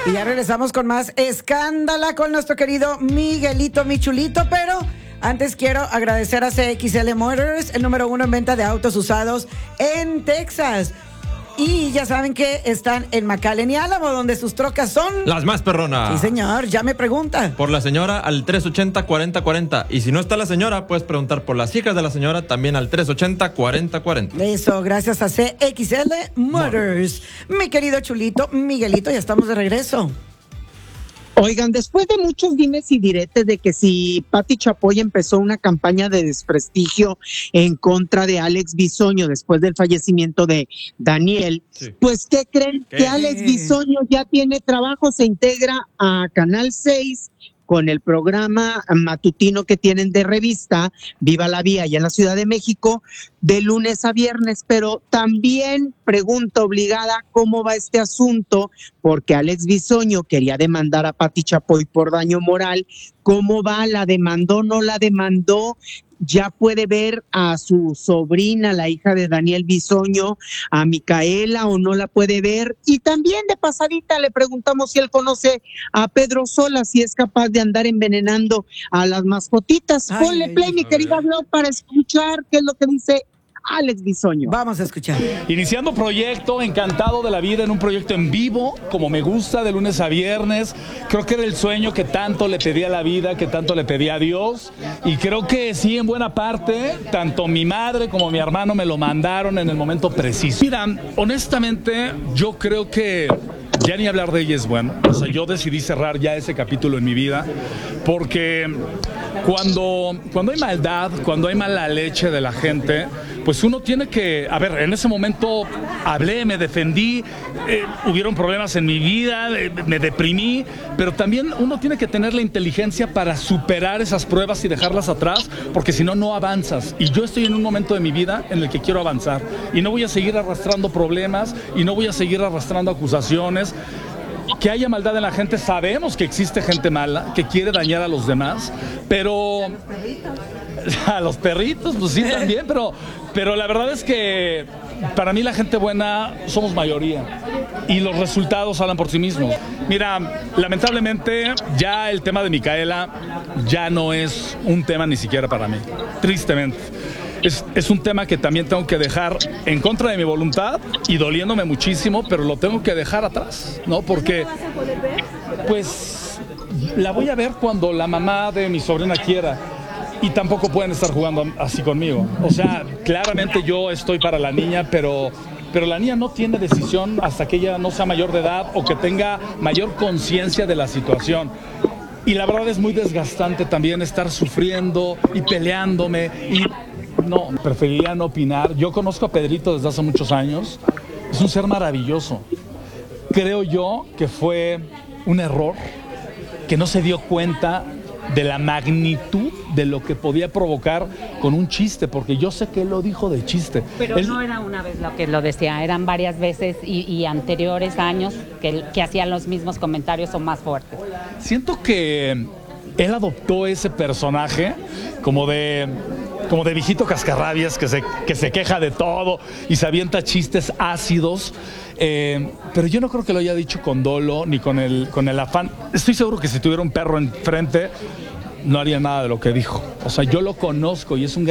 Y ya regresamos con más escándala con nuestro querido Miguelito, mi chulito, pero antes quiero agradecer a CXL Motors, el número 1 en venta de autos usados en Texas. Y ya saben que están en McAllen y Álamo, donde sus trocas son las más perronas. Sí, señor, ya me pregunta. Por la señora al 380-4040. Y si no está la señora, puedes preguntar por las hijas de la señora también al 380-4040. Eso, gracias a CXL Motors. Mi querido chulito, Miguelito, ya estamos de regreso. Oigan, después de muchos dimes y diretes de que si Pati Chapoy empezó una campaña de desprestigio en contra de Alex Bisoño después del fallecimiento de Daniel, sí. Pues ¿qué creen? Que Alex Bisoño ya tiene trabajo, se integra a Canal 6 con el programa matutino que tienen de revista Viva la Vía allá en la Ciudad de México, de lunes a viernes, pero también pregunta obligada cómo va este asunto, porque Alex Bisoño quería demandar a Pati Chapoy por daño moral. ¿Cómo va? ¿La demandó? ¿No la demandó? Ya puede ver a su sobrina, la hija de Daniel Bisoño, a Micaela, o no la puede ver. Y también de pasadita le preguntamos si él conoce a Pedro Sola, si es capaz de andar envenenando a las mascotitas. Ponle play, mi querida Blau, para escuchar qué es lo que dice Alex Bisoño. Vamos a escuchar. Iniciando proyecto, encantado de la vida en un proyecto en vivo, como me gusta, de lunes a viernes. Creo que era el sueño que tanto le pedía a la vida, que tanto le pedía a Dios. Y creo que sí, en buena parte, tanto mi madre como mi hermano me lo mandaron en el momento preciso. Mira, honestamente, yo creo que ya ni hablar de ella es bueno. O sea, yo decidí cerrar ya ese capítulo en mi vida, porque cuando hay maldad, cuando hay mala leche de la gente, pues uno tiene que, a ver, en ese momento hablé, me defendí, hubieron problemas en mi vida, me deprimí, pero también uno tiene que tener la inteligencia para superar esas pruebas y dejarlas atrás, porque si no, no avanzas. Y yo estoy en un momento de mi vida en el que quiero avanzar, y no voy a seguir arrastrando problemas, y no voy a seguir arrastrando acusaciones. Que haya maldad en la gente, sabemos que existe gente mala, que quiere dañar a los demás, pero a los perritos, pues sí, también, pero la verdad es que para mí la gente buena somos mayoría y los resultados hablan por sí mismos. Mira, lamentablemente ya el tema de Micaela ya no es un tema ni siquiera para mí, tristemente. Es un tema que también tengo que dejar en contra de mi voluntad y doliéndome muchísimo, pero lo tengo que dejar atrás, ¿no? Porque, pues, la voy a ver cuando la mamá de mi sobrina quiera. Y tampoco pueden estar jugando así conmigo. O sea, claramente yo estoy para la niña, pero la niña no tiene decisión hasta que ella no sea mayor de edad o que tenga mayor conciencia de la situación. Y la verdad es muy desgastante también estar sufriendo y peleándome y no, preferiría no opinar. Yo conozco a Pedrito desde hace muchos años. Es un ser maravilloso. Creo yo que fue un error, que no se dio cuenta de la magnitud de lo que podía provocar con un chiste, porque yo sé que él lo dijo de chiste. Pero él no era una vez lo que lo decía, eran varias veces y anteriores años que hacían los mismos comentarios o más fuertes. Siento que él adoptó ese personaje como de viejito cascarrabias que se queja de todo y se avienta chistes ácidos, pero yo no creo que lo haya dicho con dolo ni con el afán. Estoy seguro que si tuviera un perro enfrente no haría nada de lo que dijo. O sea, yo lo conozco y es un